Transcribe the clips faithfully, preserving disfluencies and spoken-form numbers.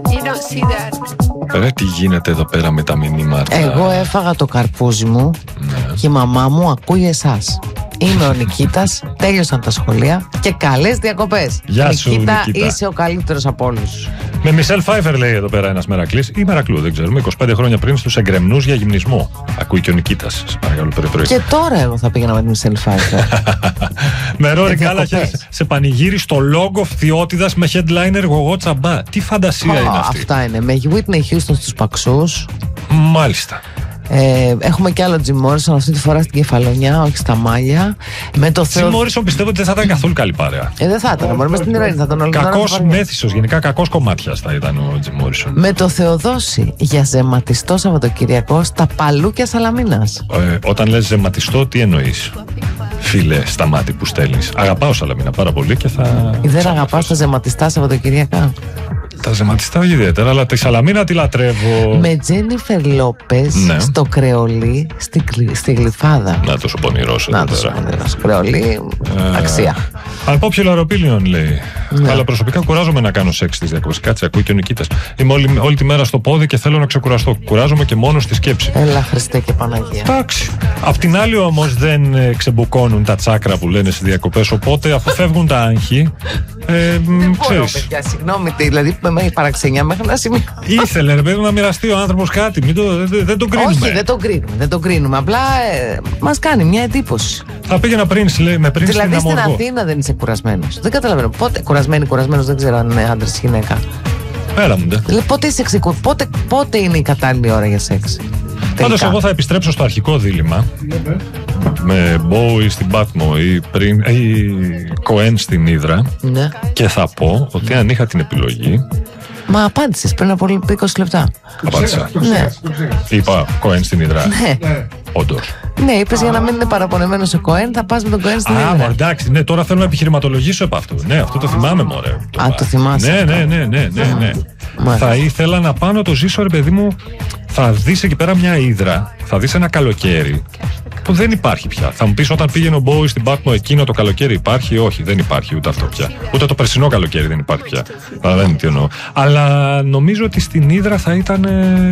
Ρε, τι γίνεται εδώ πέρα με τα μηνύματα. Εγώ έφαγα το καρπούζι μου, ναι, και η μαμά μου ακούει εσάς. Είμαι ο Νικήτας, τέλειωσαν τα σχολεία και καλές διακοπές. Γεια σου, Νικήτα, Νικήτα. είσαι ο καλύτερος από όλους. Με Μισελ Φάιφερ λέει εδώ πέρα ένας Μερακλής ή Μερακλού, δεν ξέρουμε. είκοσι πέντε χρόνια πριν στους εγκρεμνούς για γυμνισμό. Ακούει και ο Νικήτας. Σε παρακαλώ, πρωί-πρωί. Και τώρα εγώ θα πήγαινα με τη Μισελ Φάιφερ. Με Ρόρι Γκάλαχερ σε πανηγύρι στο λόγο Φθιώτιδας με headliner Γογό Τσαμπά. Τι φαντασία oh, είναι αυτή. Αυτά είναι. Με Whitney Houston στους παξούς. Μάλιστα. Ε, έχουμε κι άλλο Jim Morrison, αυτή τη φορά στην κεφαλονιά, όχι στα μάλια. Με το Θεό... Jim Morrison πιστεύω ότι δεν θα ήταν καθόλου καλή παρέα. Ε, δεν θα ήταν. Μόνο στην ηρωίνη θα τον ολοκληρώσω. Κακός μέθησος, γενικά κακός κομμάτιας θα ήταν ο Jim Morrison. Με το Θεοδόση για ζεματιστό Σαββατοκυριακό στα Παλούκια Σαλαμίνας. Ε, όταν λες ζεματιστό, τι εννοείς? Φίλε, στα μάτια που στέλνεις. Αγαπάω Σαλαμίνα πάρα πολύ και θα. Δεν αγαπάς τα ζεματιστά Σαββατοκυριακά? Τα ζεματιστά όχι ιδιαίτερα, αλλά τη Σαλαμίνα τη λατρεύω. Με Τζένιφερ Λόπες, ναι, στο Κρεολί, στη, στη Γλυφάδα. Να τόσο πονηρός εδώ. Να τόσο πονηρός. Κρεολί, ε, αξία. Unpopular opinion λέει. Ναι. Αλλά προσωπικά κουράζομαι να κάνω σεξ στις διακοπές. Κάτσε, ακούει και ο Νικήτας. Είμαι όλη, όλη τη μέρα στο πόδι και θέλω να ξεκουραστώ. Κουράζομαι και μόνο στη σκέψη. Έλα, Χριστέ και Παναγία. Εντάξει. Απ' την άλλη όμως δεν ε, ξεμπουκώνουν τα τσάκρα που λένε στις διακοπές. Οπότε αποφεύγουν τα άγχη. Ε, δεν μπορώ, παιδιά, συγγνώμη, δηλαδή με έχει παραξενιά μέχρι ένα σημείο. Ήθελε ρε παιδί να μοιραστεί ο άνθρωπος κάτι, μην το, δεν, δεν τον κρίνουμε. Όχι, δεν τον κρίνουμε, δεν τον κρίνουμε. Απλά ε, μας κάνει μια εντύπωση. Θα πήγαινα πριν, λέει, με πριν δηλαδή στην στην Αθήνα δεν είσαι κουρασμένος. Δεν καταλαβαίνω. Πότε κουρασμένη, κουρασμένος, δεν ξέρω αν είναι άντρας ή γυναίκα. Πέρα μου, ντε. Δηλαδή, πότε, είσαι ξεκου... πότε, πότε είναι η κατάλληλη ώρα για σεξ? Πάντως εγώ θα επιστρέψω στο αρχικό δίλημμα. Yeah, με Bowie στην Πάτμο ή, πριν, ή Κοέν στην Ύδρα. Ναι. Και θα πω ότι αν είχα την επιλογή. Μα απάντησες πριν από είκοσι λεπτά. Απάντησα. Ναι. Είπα Κοέν στην Ύδρα. Ναι. Όντως. Ναι, είπες για να μην είναι παραπονεμένος ο Κοέν, θα πας με τον Κοέν στην Ύδρα. Α, εντάξει, ναι, τώρα θέλω να επιχειρηματολογήσω επ' αυτού. Ναι, αυτό το θυμάμαι, μωρέ. Το Α, το θυμάσαι. Ναι, ναι, ναι, ναι, ναι, ναι. Mm. Θα ήθελα να πάω να το ζήσω, ρε παιδί μου. Θα δεις εκεί πέρα μια ύδρα, θα δεις ένα καλοκαίρι που δεν υπάρχει πια. Θα μου πεις όταν πήγαινε ο Bowie στην Πάτμο εκείνο το καλοκαίρι υπάρχει? Όχι, δεν υπάρχει ούτε αυτό πια. Ούτε το περσινό καλοκαίρι δεν υπάρχει πια. Δεν τι εννοώ. Αλλά νομίζω ότι στην ύδρα θα ήταν.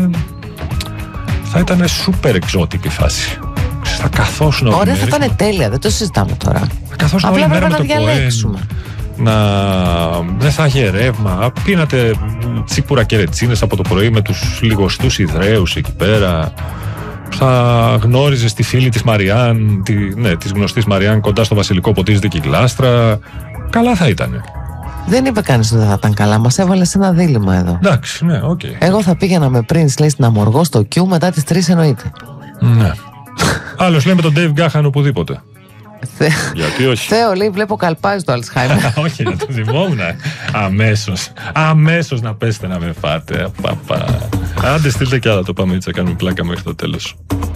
Θα ήταν σούπερ εξώτικη φάση. Θα καθόσουν. Ωραία, θα ήταν τέλεια, δεν το συζητάμε τώρα. Θα καθόσουν. Απλά πρέπει να διαλέξουμε. Να δεν θα είχε ρεύμα. Πίνατε τσίπουρα και ρετσίνες από το πρωί με τους λιγοστούς Ιδραίους εκεί πέρα. Θα γνώριζες τη φίλη της Μαριάν, τη, ναι, της γνωστής Μαριάν κοντά στο Βασιλικό ποτίζεται και η γλάστρα. Καλά θα ήταν. Δεν είπε κανείς ότι θα ήταν καλά. Μας έβαλε σε ένα δίλημμα εδώ. Εντάξει, ναι, οκ. Okay. Εγώ θα πήγαινα με πριν, λέει, στην Αμοργό στο Q μετά τις τρεις εννοείται. Ναι. Άλλος λέει με τον Dave Gahan οπουδήποτε. Θε... Γιατί όχι. Θέο, λέει, βλέπω καλπάζει το Alzheimer. Όχι, να το θυμόμουν. Αμέσως. Αμέσως να πέστε να με φάτε. Παπα. Άντε, στείλτε κι άλλα, το πάμε έτσι, να κάνουμε πλάκα μέχρι το τέλος.